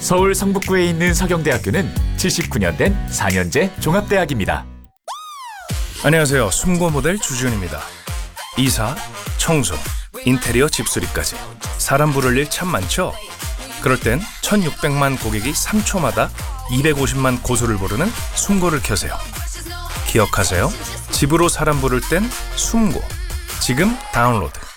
서울 성북구에 있는 서경대학교는 79년 된 4년제 종합대학입니다. 안녕하세요. 숨고 모델 주지훈입니다. 이사, 청소, 인테리어 집수리까지 사람 부를 일 참 많죠? 그럴 땐 1600만 고객이 3초마다 250만 고소를 부르는 숨고를 켜세요. 기억하세요. 집으로 사람 부를 땐 숨고. 지금 다운로드.